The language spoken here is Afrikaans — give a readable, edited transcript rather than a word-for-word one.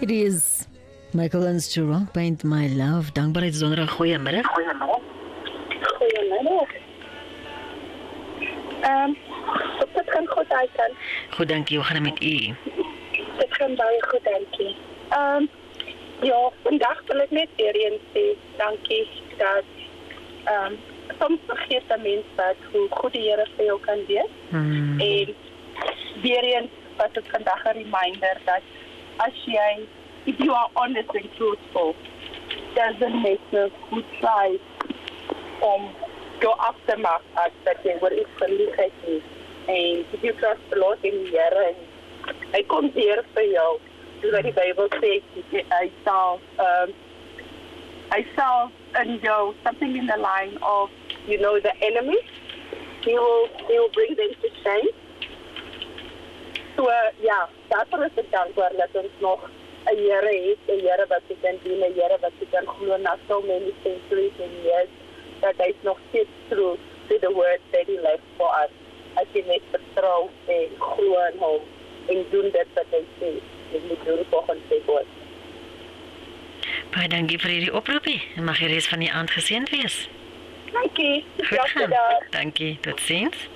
Hierdie is Michael Learns to Rock, Paint My Love. Dankbaarheid Donderdag, goeiemiddag. Goeiemiddag. Dit gaan goed uitgaan. Goed, dankie. Hoe gaan het met u? Dit gaan baie goed, dankie. Ja, vandag wil ek net weer eens sê, dankie dat soms vergeet 'n mens wat hoe goed die Here vir jou kan wees. En weer eens was dit vandag 'n reminder dat as jy, if you are honest and truthful, doesn't make a good side om jou aftermath as dat jy word iets verliefd nie. En if you trust the Lord in die Here en hy kom hier vir jou, soos wat die Bybel sê, hy sal in jou something in the line of, you know, the enemy. He will bring them to shame. So ja, daarvoor is ek dankbaar dat ons nog 'n Here het, 'n Here wat jy kan dien, 'n Here wat jy kan glo na so many centuries and years, dat hy nog steeds true to the word that he left for us. As jy net vertrou en glo in hom en doen dit wat hy sê, jy moet doen volgens sy woord. Baie dankie vir hierdie oproepie. En mag die res van die aand geseënd wees. Dankie. Goed gaan. Dankie. Tot ziens.